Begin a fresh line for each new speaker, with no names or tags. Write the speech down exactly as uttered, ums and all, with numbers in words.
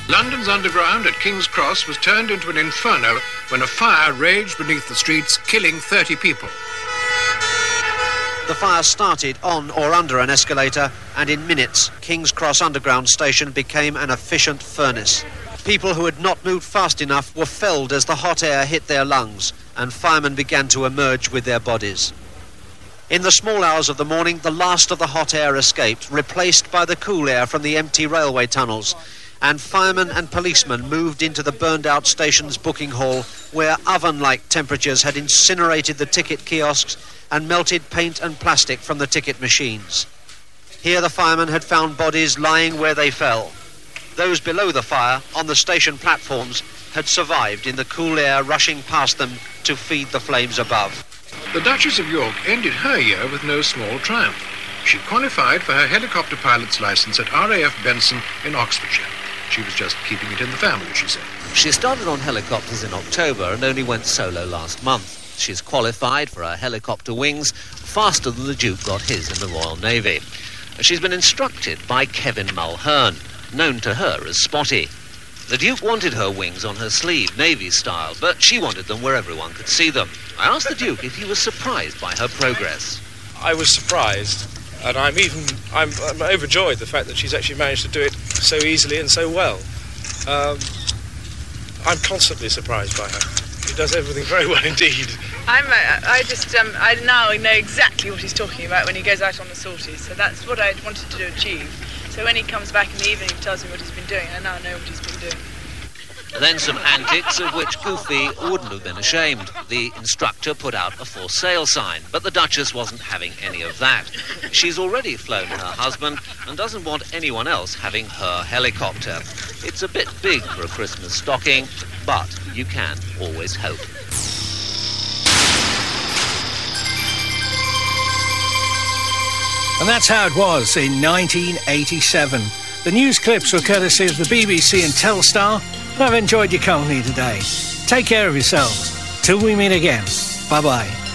London's underground at King's Cross was turned into an inferno when a fire raged beneath the streets, killing thirty people.
The fire started on or under an escalator, and in minutes, King's Cross Underground Station became an efficient furnace. People who had not moved fast enough were felled as the hot air hit their lungs, and firemen began to emerge with their bodies. In the small hours of the morning, the last of the hot air escaped, replaced by the cool air from the empty railway tunnels, and firemen and policemen moved into the burned-out station's booking hall, where oven-like temperatures had incinerated the ticket kiosks and melted paint and plastic from the ticket machines. Here the firemen had found bodies lying where they fell. Those below the fire, on the station platforms, had survived in the cool air rushing past them to feed the flames above.
The Duchess of York ended her year with no small triumph. She qualified for her helicopter pilot's licence at R A F Benson in Oxfordshire. She was just keeping it in the family, she said.
She started on helicopters in October and only went solo last month. She's qualified for her helicopter wings faster than the Duke got his in the Royal Navy. She's been instructed by Kevin Mulhern, known to her as Spotty. The Duke wanted her wings on her sleeve, Navy style, but she wanted them where everyone could see them. I asked the Duke if he was surprised by her progress.
I was surprised, and I'm even I'm, I'm overjoyed the fact that she's actually managed to do it so easily and so well. Um, I'm constantly surprised by her. She does everything very well indeed.
I'm, uh, I just, um, I now know exactly what he's talking about when he goes out on the sorties, so that's what I wanted to achieve. So when he comes back in the evening and tells me what he's been doing, I now know what he's been doing.
Then some antics of which Goofy wouldn't have been ashamed. The instructor put out a for sale sign, but the Duchess wasn't having any of that. She's already flown her husband and doesn't want anyone else having her helicopter. It's a bit big for a Christmas stocking, but you can always hope.
And that's how it was in nineteen eighty-seven. The news clips were courtesy of the B B C and Telstar. I've enjoyed your company today. Take care of yourselves. Till we meet again. Bye-bye.